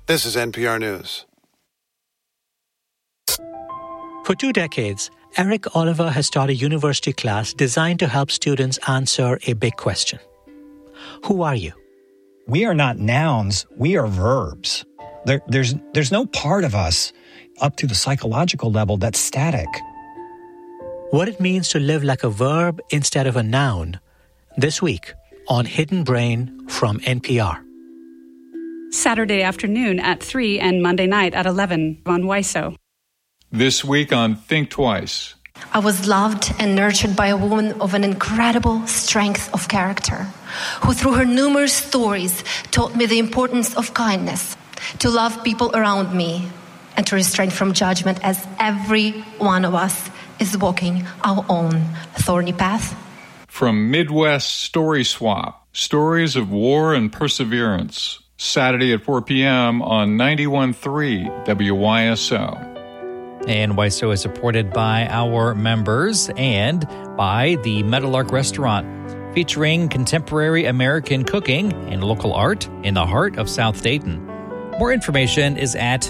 This is NPR News. For 2 decades, Eric Oliver has taught a university class designed to help students answer a big question. Who are you? We are not nouns, we are verbs. There's no part of us up to the psychological level that's static. What it means to live like a verb instead of a noun. This week on Hidden Brain from NPR. Saturday afternoon at 3 and Monday night at 11 on WISO. This week on Think Twice. I was loved and nurtured by a woman of an incredible strength of character, who through her numerous stories taught me the importance of kindness, to love people around me, and to restrain from judgment, as every one of us is walking our own thorny path. From Midwest Story Swap, Stories of War and Perseverance, Saturday at 4 p.m. on 91.3 WYSO. And WISO is supported by our members and by the Meadowlark Restaurant, featuring contemporary American cooking and local art in the heart of South Dayton. More information is at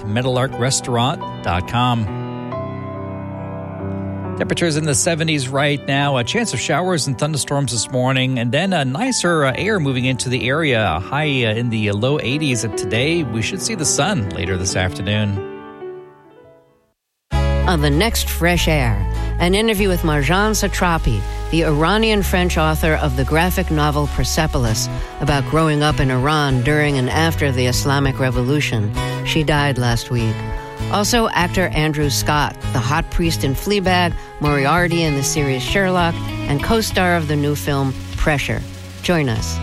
meadowlarkrestaurant.com. Temperatures in the 70s right now, a chance of showers and thunderstorms this morning, and then a nicer air moving into the area, a high in the low 80s. And today, we should see the sun later this afternoon. On the next Fresh Air, an interview with Marjane Satrapi, the Iranian-French author of the graphic novel Persepolis, about growing up in Iran during and after the Islamic Revolution. She died last week. Also, actor Andrew Scott, the hot priest in Fleabag, Moriarty in the series Sherlock, and co-star of the new film Pressure. Join us.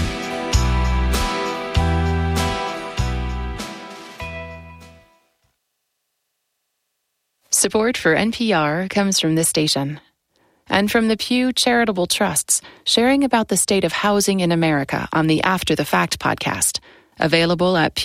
Support for NPR comes from this station and from the Pew Charitable Trusts, sharing about the state of housing in America on the After the Fact podcast, available at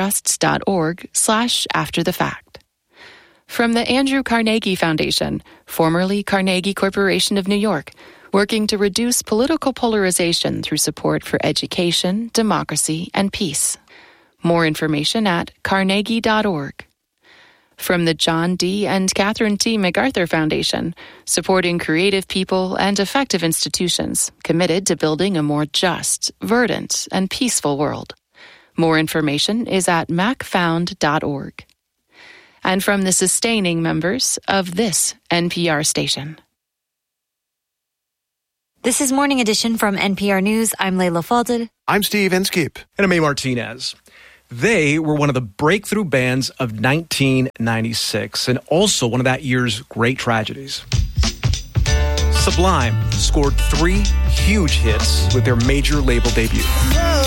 pewtrusts.org/afterthefact. From the Andrew Carnegie Foundation, formerly Carnegie Corporation of New York, working to reduce political polarization through support for education, democracy, and peace. More information at carnegie.org. From the John D. and Catherine T. MacArthur Foundation, supporting creative people and effective institutions committed to building a more just, verdant, and peaceful world. More information is at macfound.org. And from the sustaining members of this NPR station. This is Morning Edition from NPR News. I'm Layla Fadel. I'm Steve Inskeep. And I'm A. Martinez. They were one of the breakthrough bands of 1996 and also one of that year's great tragedies. Sublime scored 3 huge hits with their major label debut.